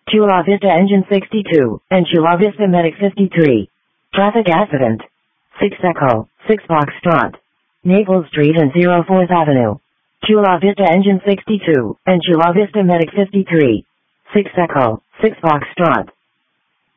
Chula Vista Engine 62, and Chula Vista Medic 53. Traffic accident. 6 Echo, 6 Foxtrot. Naples Street and 04th Avenue. Chula Vista Engine 62, and Chula Vista Medic 53. 6 Echo, 6 Foxtrot.